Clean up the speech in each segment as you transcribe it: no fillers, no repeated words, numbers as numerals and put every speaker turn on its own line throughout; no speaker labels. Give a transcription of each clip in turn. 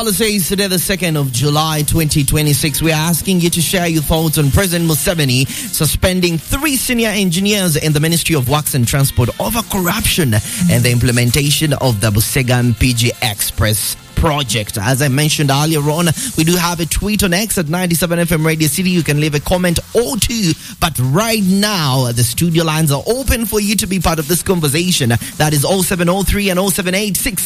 Says today, the 2nd of July, 2026. We are asking you to share your thoughts on President Museveni suspending 3 senior engineers in the Ministry of Works and Transport over corruption and the implementation of the Busega Mpigi Express project. As I mentioned earlier on, we do have a tweet on X at 97FM Radio City. You can leave a comment or two, but right now the studio lines are open for you to be part of this conversation. That is 0703 and 0786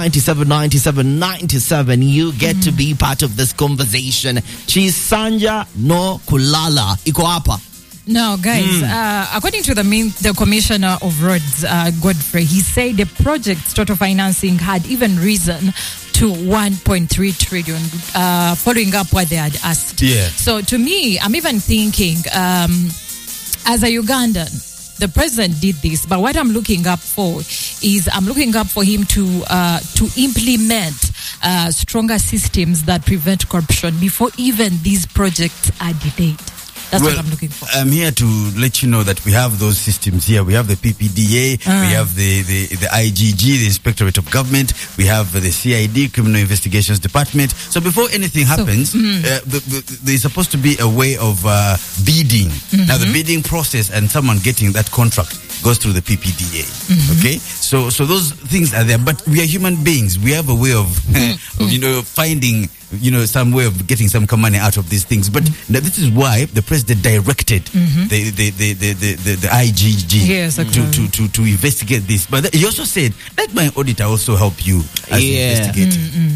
979797. You get to be part of this conversation. Chisanja no kulala iko hapa.
No, guys, according to the Commissioner of Roads, Godfrey, he said the project's total financing had even risen to 1.3 trillion, following up what they had asked.
Yeah.
So to me, I'm even thinking, as a Ugandan, the president did this, but what I'm looking up for is I'm looking up for him to implement stronger systems that prevent corruption before even these projects are delayed. That's what I'm looking for.
I'm here to let you know that we have those systems here. We have the PPDA, we have the IGG, the Inspectorate of Government, we have the CID, Criminal Investigations Department. So before anything happens, there's supposed to be a way of bidding. Now the bidding process and someone getting that contract goes through the PPDA. Okay? So those things are there, but we are human beings. We have a way of, finding, some way of getting some money out of these things. But this is why the president directed the IGG to investigate this. But he also said, let my auditor also help you as investigate.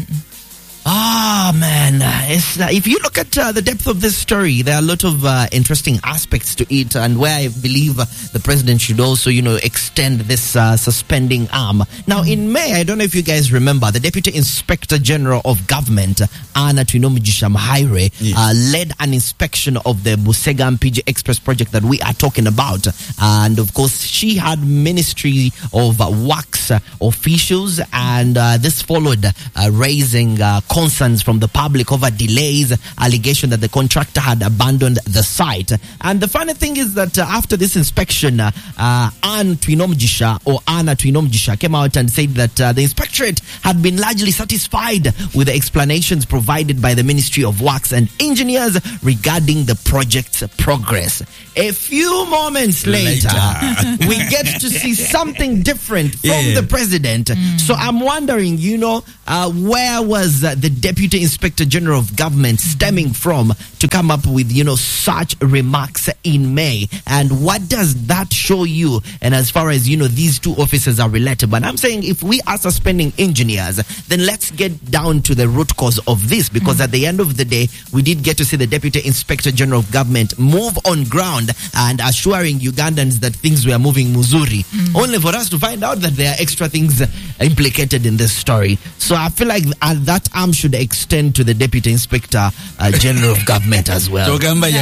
Man, if you look at the depth of this story, there are a lot of interesting aspects to it, and where I believe the president should also, extend this suspending arm. Now, in May, I don't know if you guys remember, the Deputy Inspector General of Government, Anna Twinomujisha Mahaire, led an inspection of the Busega Mpigi Express project that we are talking about. And of course, she had Ministry of Works officials, and this followed raising concerns from the public over delays, allegation that the contractor had abandoned the site. And the funny thing is that after this inspection, Anna Twinomujisha came out and said that the inspectorate had been largely satisfied with the explanations provided by the Ministry of Works and Engineers regarding the project's progress. A few moments later, we get to see something different from the president. So I'm wondering, where was the Deputy Inspector General of Government stemming from to come up with, such remarks in May? And what does that show you? And as far as, these two officers are related, but I'm saying if we are suspending engineers, then let's get down to the root cause of this, because at the end of the day, we did get to see the Deputy Inspector General of Government move on ground and assuring Ugandans that things were moving muzuri, only for us to find out that there are extra things implicated in this story. So I feel like that arm should extend to the Deputy Inspector General of Government as well.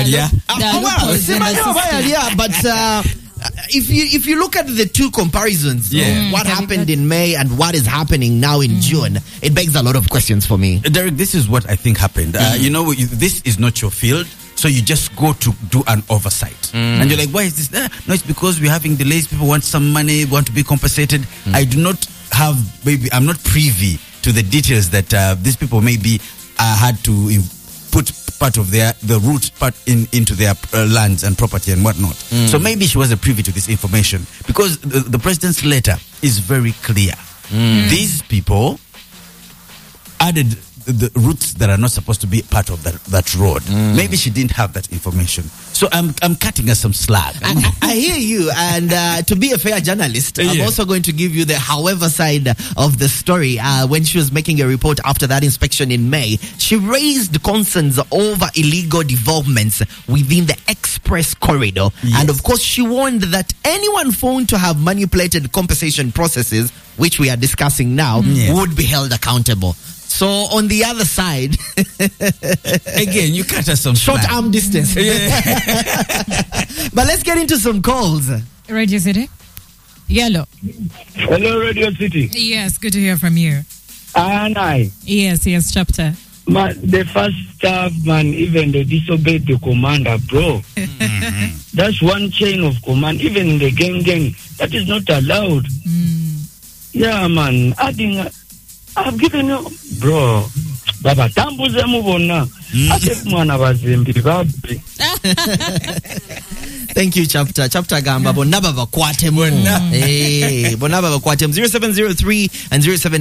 If you look at the two comparisons, what happened in May and what is happening now in June, it begs a lot of questions for me.
Derek, this is what I think happened. This is not your field, so you just go to do an oversight. And you're like, why is this? No, it's because we're having delays. People want some money, want to be compensated. I'm not privy to the details that these people maybe had to put part of the root part into their lands and property and whatnot. So maybe she wasn't privy to this information, because the president's letter is very clear. These people added the routes that are not supposed to be part of that road. Maybe she didn't have that information. So I'm cutting her some slack.
I hear you, and to be a fair journalist, I'm also going to give you the however side of the story. When she was making a report after that inspection in May, she raised concerns over illegal developments within the express corridor. And of course, she warned that anyone found to have manipulated compensation processes, which we are discussing now, would be held accountable. So on the other side,
again, you cut us some
short arm distance. But let's get into some calls.
Radio City. Yellow.
Hello, Radio City.
Yes, good to hear from you.
And I.
Yes, chapter.
Man, the first staff, man, even they disobeyed the commander, bro. That's one chain of command. Even in the gang, that is not allowed. Yeah, man. I've given you, bro. babatambuzemu bonna ate mwana bazimbi babbi.
Thank you, Chapter Gamba. Bonaba bakwatemu. Bonaba bakwatemu. 0703 and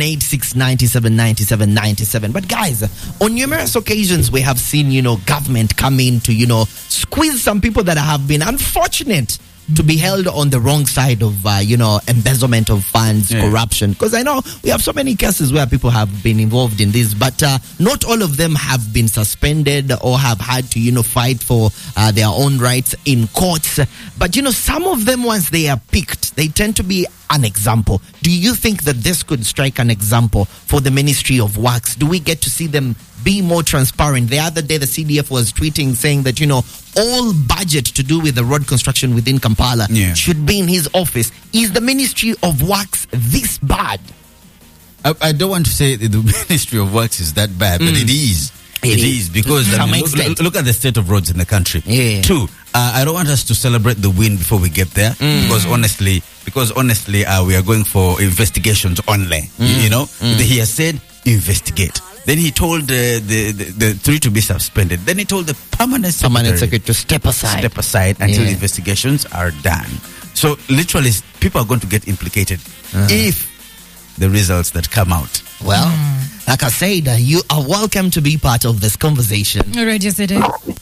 0786979797. But guys, on numerous occasions we have seen, government come in to, squeeze some people that have been unfortunate to be held on the wrong side of, embezzlement of funds, corruption. Because I know we have so many cases where people have been involved in this, but not all of them have been suspended or have had to, fight for their own rights in courts. But, some of them, once they are picked, they tend to be an example. Do you think that this could strike an example for the Ministry of Works? Do we get to see them be more transparent? The other day, the CDF was tweeting saying that, all budget to do with the road construction within Kampala should be in his office. Is the Ministry of Works this bad?
I don't want to say that the Ministry of Works is that bad, but it is. It is because look at the state of roads in the country. Two, I don't want us to celebrate the win before we get there, because honestly, we are going for investigations only. He has said investigate. Then he told the three to be suspended. Then he told the permanent secretary
to step aside
until investigations are done. So literally, people are going to get implicated if the results that come out.
Well, like I said, you are welcome to be part of this conversation.
Radio City.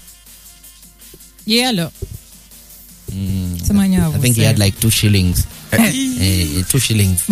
Hello.
I think he had like 2 shillings. 2 shillings.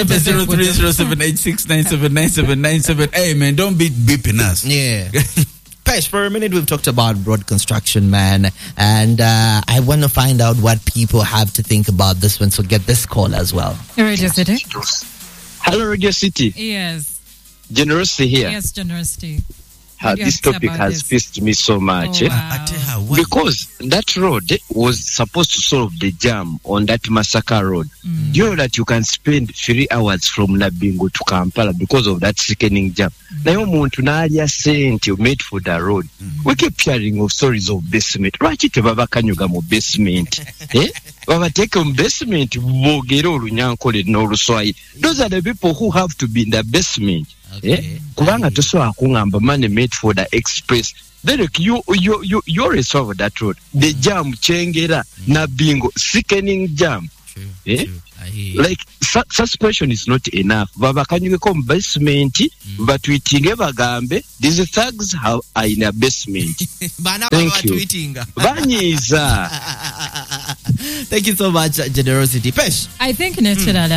07030786979797. Hey man, don't be beeping us.
Yeah. Pesh, for a minute we've talked about road construction, man, and I want to find out what people have to think about this one. So get this call as well.
Radio City.
Hello, Radio City.
Yes.
Generosity here.
Yes, Generosity.
This topic has pissed me so much.
Wow.
Because that road was supposed to solve the jam on that Masaka road. Do you know that you can spend 3 hours from Nabingo to Kampala because of that sickening jam? Now, Montunalia sent you made for the road. We keep hearing of stories of basement. Right, Baba Kanyugamo basement. Baba take on basement, Bogero, Runyankole, no Ruswai. Those are the people who have to be in the basement. Kubanga tosobola kungamba money made for the express. Then you resolve that road. The jam chengera na bingo sickening jam. Like suspension is not enough. Baba kanyuko basement but tweetinge bagambe these thugs are in a basement. Thank you. Banyiza.
Thank you so much, Generosity. Pesh.
I think naturally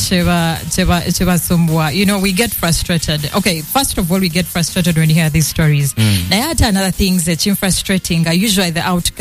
we get frustrated. Okay, first of all, we get frustrated when you hear these stories. Now, another things that frustrating are usually the outcome.